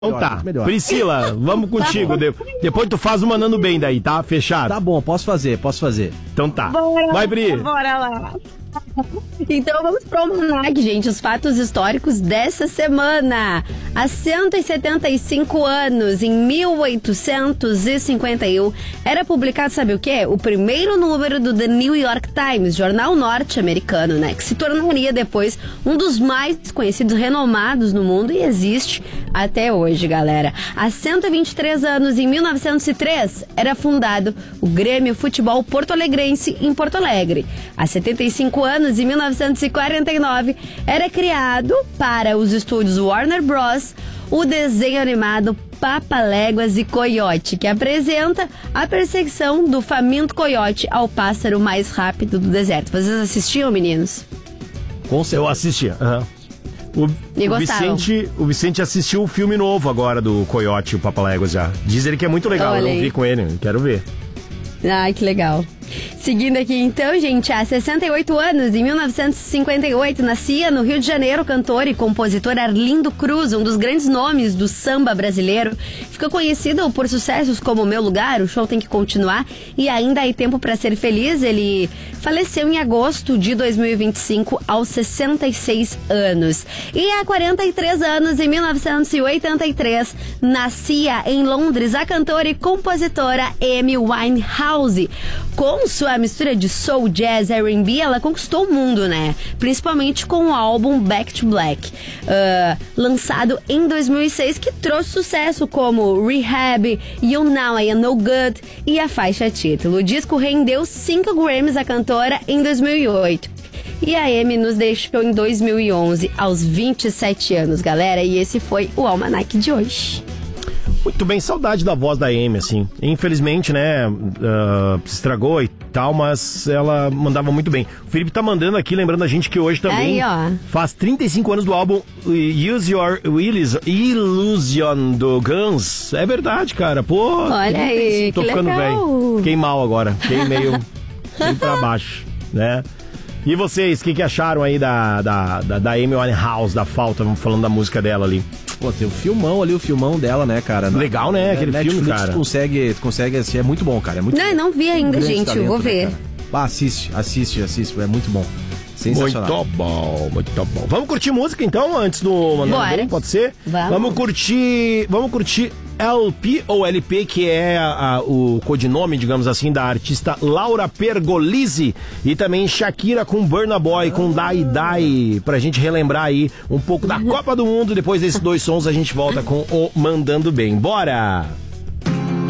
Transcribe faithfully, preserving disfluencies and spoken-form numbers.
Então tá, melhor. Priscila, vamos contigo. De- depois tu faz o Mandando Bem daí, tá? Fechado? Tá bom, posso fazer, posso fazer. Então tá. Bora, Vai, Pri. Bora lá. Então vamos pro almanac, gente, os fatos históricos dessa semana. Há cento e setenta e cinco anos, em mil oitocentos e cinquenta e um, era publicado, sabe o quê? O primeiro número do The New York Times, jornal norte-americano, né? Que se tornaria depois um dos mais conhecidos, renomados no mundo e existe até hoje, galera. Há cento e vinte e três anos, em mil novecentos e três, era fundado o Grêmio Futebol Porto Alegrense em Porto Alegre. Há setenta e cinco anos, em mil novecentos e quarenta e nove, era criado para os estúdios Warner Bros. O desenho animado Papaléguas e Coiote, que apresenta a perseguição do faminto coiote ao pássaro mais rápido do deserto. Vocês assistiam, meninos? Com certeza. Eu assistia. Uhum. O, E o, gostavam? Vicente, o Vicente assistiu o filme novo agora do Coiote e o Papaléguas já. Diz ele que é muito legal, Olha eu não aí. vi com ele, quero ver. Ai, que legal. Seguindo aqui então, gente, há sessenta e oito anos, em mil novecentos e cinquenta e oito, nascia no Rio de Janeiro o cantor e compositor Arlindo Cruz, um dos grandes nomes do samba brasileiro. Ficou conhecido por sucessos como Meu Lugar, O Show Tem Que Continuar e Ainda Há Tempo Pra Ser Feliz. Ele faleceu em agosto de dois mil e vinte e cinco, aos sessenta e seis anos. E há quarenta e três anos, em mil novecentos e oitenta e três, nascia em Londres a cantora e compositora Amy Winehouse. Com sua mistura de soul, jazz e R and B, ela conquistou o mundo, né? Principalmente com o álbum Back to Black, uh, lançado em dois mil e seis, que trouxe sucesso como Rehab, You Now I Am No Good e a faixa título. O disco rendeu cinco Grammys à cantora em dois mil e oito. E a Amy nos deixou em dois mil e onze, aos vinte e sete anos, galera. E esse foi o Almanac de hoje. Muito bem, saudade da voz da Amy, assim. Infelizmente, né, uh, se estragou e tal, mas ela mandava muito bem. O Felipe tá mandando aqui, lembrando a gente que hoje também Aí, ó. faz trinta e cinco anos do álbum Use Your Illusion do Guns. É verdade, cara. Pô, Olha aí, tô que ficando legal. velho. Fiquei mal agora. Fiquei meio, meio pra baixo, né? E vocês, o que, que acharam aí da, da, da, da Amy Winehouse, da falta, falando da música dela ali? Pô, tem o filmão ali, o filmão dela, né, cara? Legal, né, aquele Netflix filme, cara. consegue, consegue assistir, é muito bom, cara. É muito Não, bom. eu não vi ainda, Um grande gente, eu talento, vou né, ver. cara? Ah, assiste, assiste, assiste, é muito bom. Sensacional. Muito bom, muito bom. Vamos curtir música então, antes do Mandando Bora. Bem, pode ser? Vamos. Vamos curtir, vamos curtir L P ou L P, que é a- a- o codinome, digamos assim, da artista Laura Pergolisi, e também Shakira com Burna Boy, com Dai Dai, pra gente relembrar aí um pouco da Copa do Mundo. Depois desses dois sons a gente volta com o Mandando Bem. Bora!